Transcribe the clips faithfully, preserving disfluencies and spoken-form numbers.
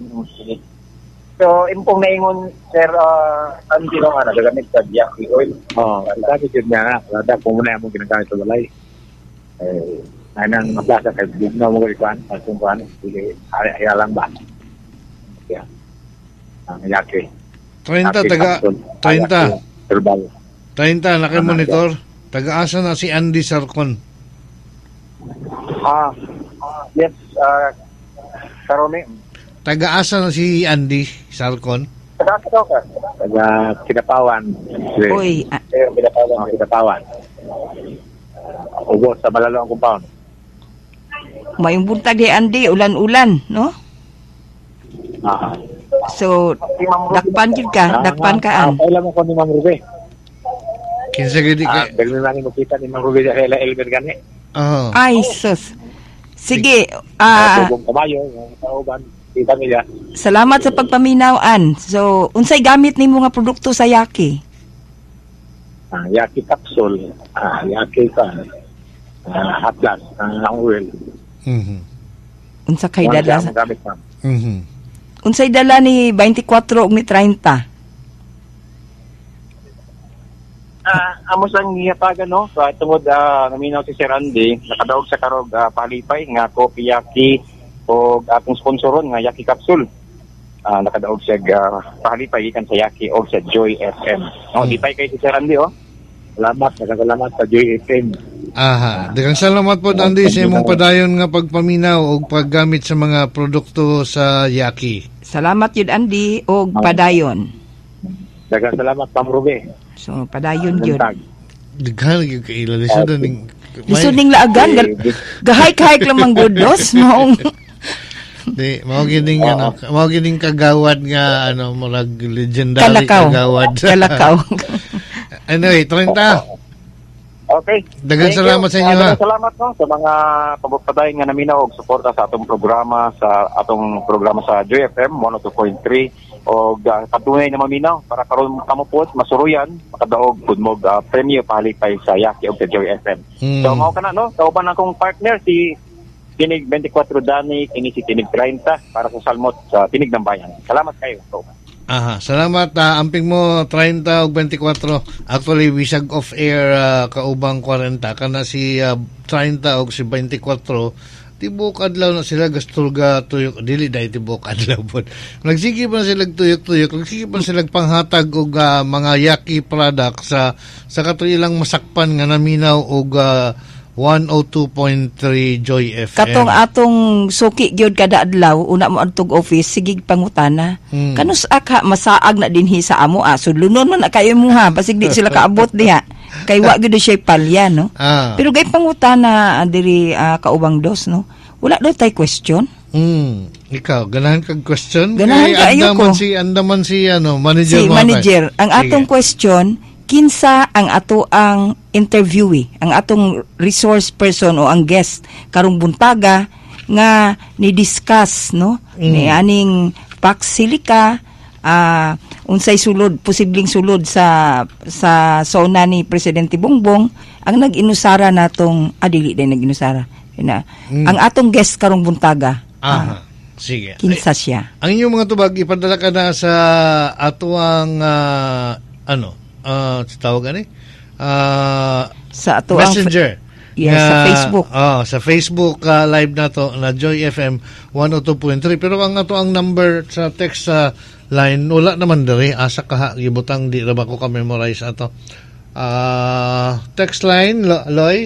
Mm, sige. So, impong naingon, Sir, uh, ang ginong ano, gagamit sa yaki oil. Oo, oh, sabi yun nga, wala kung muna mo ginagamit sa balay. Eh, anang maplasa kay bigno mo ikuan, kung kuan, sige, ay lang ba? Yeah. Ang yaki. treinta taga treinta. Herbal. treinta naki-monitor. Taga-asa na si Andy Sarcon. Ah, yes, uh, Karone. Taga-asa na si Andy Sarcon. Taga-asa ka? Taga Kinapawan. Uy, ah, Eh, Kinapawan. Oh, Kinapawan. Ubos sa Malalong compound. may buntag di Andy, ulan-ulan, no? Ah. So, dakpan jud ka, dakpan ka an. Ah, mo ko ni Mang Ruby. Kinsa gidi Ah, ka? dahil na mo kita ni Mang Ruby sa Hela Elmer gani. Oh. Ay, sus. Sige, ah, Tubong kamayo, yung kauban, kita nila. salamat sa pagpaminawan. So, unsay gamit nimo nga produkto sa Yaki? Ah, yaki capsule, ah, yaki ka, ah, atlas, ah, oil. Mhm. Unsa kay Wala dala? siyang gamit, ma'am. Mhm. Unsay dala ni twenty-four ug ni thirty? Ah, amos lang gihatagan no. So tungod uh, naminaw si Sir Andy, nakadaog sa karog uh, palipay nga coffee yaki o atong sponsoron nga Yaki Capsule. Ah, nakadaog siya uh, palipay ikan sa Yaki o sa Joy F M. No, di pay kay si Sir Andy oh. Salamat, nagkasalamat sa J F M. Aha. Daghang salamat po Andy sa imong padayon nga pagpaminaw o paggamit sa mga produkto sa Yaki. Salamat yun Andy og padayon. Daghang salamat, Ma'am Ruby. So padayon yun. Buntag. Daghan gyud ka ila lisod ning Lisod ning laagan, gahayk-hayk lang mang gudos maong. Di, mao gining ano, mao gining kagawad nga ano, murag legendary Kalakaw. kagawad. Kalakaw. Anyway, treinta. Okay. Daghang Thank salamat you. sa inyo, Ah, ha. daghang salamat no sa mga pagpapadayon nga naminaw og suporta sa atong programa sa atong programa sa Joy F M one oh two point three o uh, patunay na maminaw para karon kamo po masuruyan makadaog pud mo uh, premyo pahalipay sa Yaki og sa Joy F M. Hmm. So mao kana no, kauban akong partner si Tinig twenty-four Dani, kini si Tinig thirty para sa Salmot sa Tinig ng Bayan. Salamat kayo. So, Aha, salamat. ah, amping mo treinta ug twenty-four. Actually, wisag off air ah, kaubang forty kana si ah, treinta ug si twenty-four. Tibok adlaw na sila gastulga tuyok dili dai tibok adlaw pod. Nagsige pa sila tuyok-tuyok, nagsige pa sila panghatag og ah, mga Yaki products sa sa katuilang masakpan nga naminaw og ah, one oh two point three Joy F M. Katong atong suki gyud kada adlaw una mo adtog office sige pangutana. Hmm. Kanus aka masaag na dinhi sa amo ah. Sudlunon man na kayo mo ha basig di sila kaabot diha. Kay wa gyud siya palya no. Ah. Pero gay pangutana ah, diri ah, kaubang dos no. Wala daw tay question. Hmm, ikaw ganahan kag question? Ganahan Kay ka, ayoko. andaman si andaman si ano, manager Si mo. manager, ang Sige. atong question, kinsa ang ato ang interviewee, ang atong resource person o ang guest karong buntaga nga ni discuss no Mm. ni aning Pax Silica ah unsay sulod posibleng sulod sa sa zona ni Presidente Bongbong ang nag-inusara natong adili din nag-inusara na Mm. ang atong guest karong buntaga Aha. Sige. kinsa siya. Ang inyong mga tubag ipadala ka na sa ato ang ah, ano, ah tawag ani? Ah, Sa ato ang Messenger. Yes, sa Facebook. Oh, sa Facebook ah, live na to na Joy F M one oh two point three, pero ang ato ang number sa text sa line wala naman diri asa ka gibutang di ra ba ko ka memorize ato. Ah, text line Lo- Loy.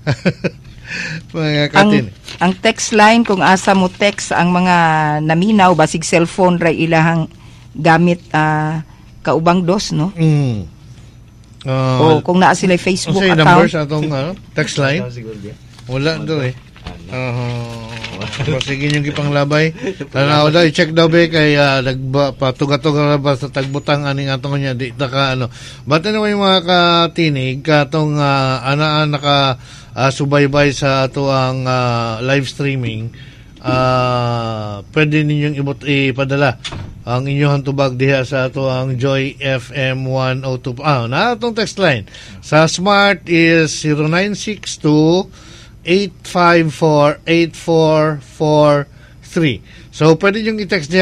Mga ang katin. ang text line kung asa mo text ang mga naminaw basig cellphone ra ilahang gamit ah, kaubang dos no Mm. Ah, o kung naa sila Facebook Unsay number account sa atong ano, text line? Wala do eh. Uh, sige yung ipanglabay. Tanaw daw, i-check daw be kay uh, nagpatuga-tuga ba sa tagbutang aning atong niya di ta ka ano. But anyway mga katinig, katong uh, ana naka uh, subaybay sa ato ang uh, live streaming. Uh, pwede ninyong ibot ipadala ang inyong tubag diha sa ato ang Joy F M one oh two. Ah, na atong text line. Sa Smart is zero nine six two eight five four eight four four three. So, pwede yung i-text niya